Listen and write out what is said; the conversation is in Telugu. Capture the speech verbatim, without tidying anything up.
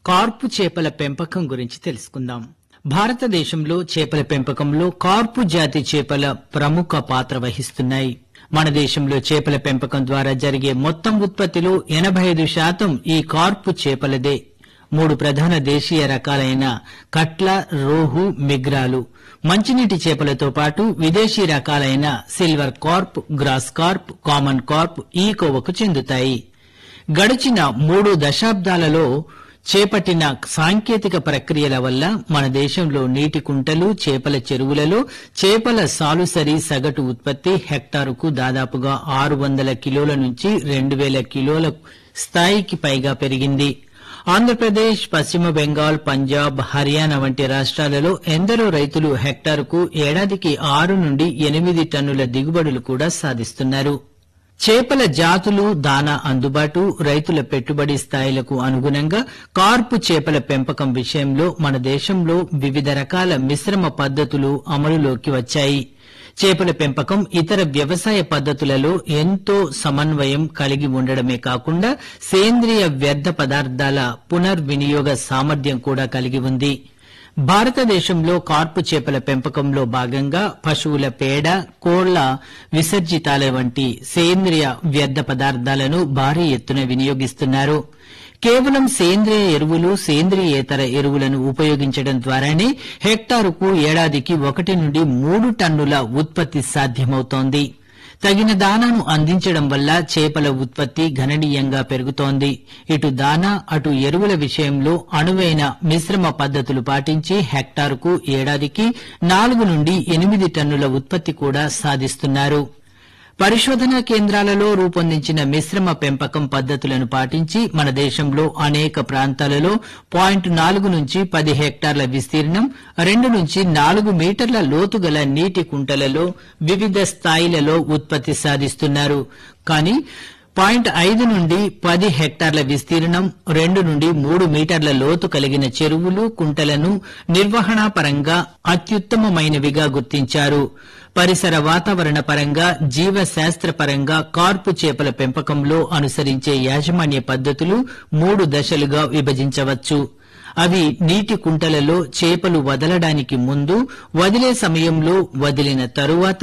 కార్పు చేపల పెంపకం గురించి తెలుసుకుందాం. భారతదేశంలో చేపల పెంపకంలో కార్పు జాతి చేపల ప్రముఖ పాత్ర వహిస్తున్నాయి. మన దేశంలో చేపల పెంపకం ద్వారా జరిగే మొత్తం ఉత్పత్తిలో ఎనభై ఐదు శాతం ఈ కార్పు చేపలదే. మూడు ప్రధాన దేశీయ రకాలైన కట్ల, రోహు, మిగ్రాలు, మంచినీటి చేపలతో పాటు విదేశీ రకాలైన silver Corp, gross Corp, common Corp ఈ కోవకు చెందుతాయి. గడిచిన మూడు దశాబ్దాలలో చేపట్టిన సాంకేతిక ప్రక్రియల వల్ల మన దేశంలో నీటి కుంటలు, చేపల చెరువులలో చేపల సాలుసరి సగటు ఉత్పత్తి హెక్టారుకు దాదాపుగా ఆరు వందల కిలోల నుంచి రెండు వేల కిలోల స్థాయికి పైగా పెరిగింది. ఆంధ్రప్రదేశ్, పశ్చిమ బెంగాల్, పంజాబ్, హర్యానా వంటి రాష్ట్రాలలో ఎందరో రైతులు హెక్టారుకు ఏడాదికి ఆరు నుండి ఎనిమిది టన్నుల దిగుబడులు కూడా సాధిస్తున్నారు. చేపల జాతులు, దానా అందుబాటు, రైతుల పెట్టుబడి స్థాయిలకు అనుగుణంగా కార్పు చేపల పెంపకం విషయంలో మన దేశంలో వివిధ రకాల మిశ్రమ పద్ధతులు అమలులోకి వచ్చాయి. చేపల పెంపకం ఇతర వ్యవసాయ పద్ధతులలో ఎంతో సమన్వయం కలిగి ఉండడమే కాకుండా సేంద్రియ వ్యర్థ పదార్థాల పునర్వినియోగ సామర్థ్యం కూడా కలిగి ఉంది. భారతదేశంలో కార్పు చేపల పెంపకంలో భాగంగా పశువుల పేడ, కోళ్ల విసర్జితాల వంటి సేంద్రియ వ్యర్థ పదార్థాలను భారీ ఎత్తున వినియోగిస్తున్నారు. కేవలం సేంద్రియ ఎరువులు, సేంద్రియేతర ఎరువులను ఉపయోగించడం ద్వారానే హెక్టారుకు ఏడాదికి ఒకటి నుండి మూడు టన్నుల ఉత్పత్తి సాధ్యమవుతోంది. తగిన దానాను అందించడం వల్ల చేపల ఉత్పత్తి గణనీయంగా పెరుగుతోంది. ఇటు దానా, అటు ఎరువుల విషయంలో అణువైన మిశ్రమ పద్ధతులు పాటించి హెక్టారుకు ఏడాదికి నాలుగు నుండి ఎనిమిది టన్నుల ఉత్పత్తి కూడా సాధిస్తున్నారు. పరిశోధనా కేంద్రాలలో రూపొందించిన మిశ్రమ పెంపకం పద్ధతులను పాటించి మన దేశంలో అనేక ప్రాంతాలలో పాయింట్ నాలుగు నుంచి పది హెక్టార్ల విస్తీర్ణం, రెండు నుంచి నాలుగు మీటర్ల లోతు గల నీటి కుంటలలో వివిధ స్థాయిలలో ఉత్పత్తి సాధిస్తున్నారు. కానీ పాయింట్ ఐదు నుండి పది హెక్టార్ల విస్తీర్ణం, రెండు నుండి మూడు మీటర్ల లోతు కలిగిన చెరువులు, కుంటలను నిర్వహణా పరంగా అత్యుత్తమమైనవిగా గుర్తించారు. పరిసర వాతావరణ పరంగా, జీవశాస్త్ర పరంగా కార్పు చేపల పెంపకంలో అనుసరించే యాజమాన్య పద్ధతులు మూడు దశలుగా విభజించవచ్చు. అవి నీటి కుంటలలో చేపలు వదలడానికి ముందు, వదిలే సమయంలో, వదిలిన తరువాత,